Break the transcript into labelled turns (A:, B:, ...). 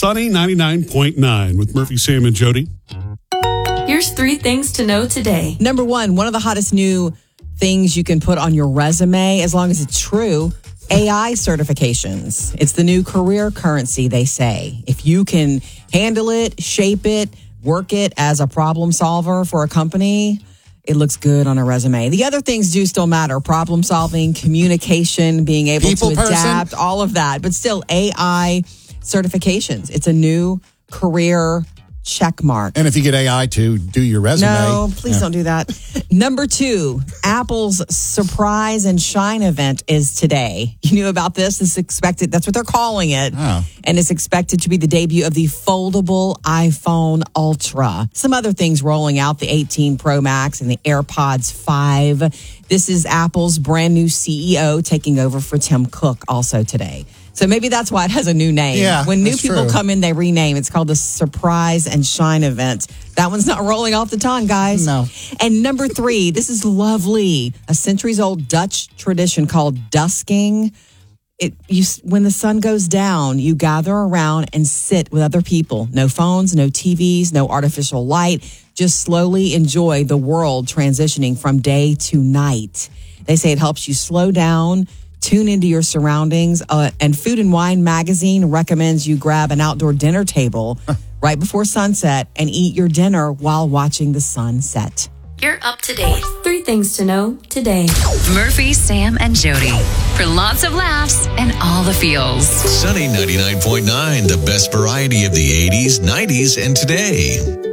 A: Sunny 99.9 with Murphy, Sam, and Jody.
B: Here's 3 things to know today.
C: Number one of the hottest new things you can put on your resume, as long as it's true, AI certifications. It's the new career currency, they say. If you can handle it, shape it, work it as a problem solver for a company, it looks good on a resume. The other things do still matter. Problem solving, communication, being able to adapt, all of that. But still, AI certifications. It's a new career check mark.
D: And if you get AI to do your resume.
C: No, please don't do that. Number 2, Apple's Surprise and Shine event is today. You knew about this? It's expected, that's what they're calling it.
D: Oh.
C: And it's expected to be the debut of the foldable iPhone Ultra. Some other things rolling out, the 18 Pro Max and the AirPods 5. This is Apple's brand new CEO taking over for Tim Cook also today. So maybe that's why it has a new name.
D: Yeah,
C: when new
D: that's
C: people
D: true.
C: come in, they rename. It's called the Surprise and Shine event. That one's not rolling off the tongue, guys.
D: No.
C: And number 3, this is lovely. A centuries-old Dutch tradition called dusking. When the sun goes down, you gather around and sit with other people. No phones, no TVs, no artificial light. Just slowly enjoy the world transitioning from day to night. They say it helps you slow down, tune into your surroundings, and Food and Wine magazine recommends you grab an outdoor dinner table right before sunset and eat your dinner while watching the sunset.
B: You're up to date. 3 things to know today.
E: Murphy, Sam, and Jody. For lots of laughs and all the feels.
F: Sunny 99.9, the best variety of the 80s, 90s, and today.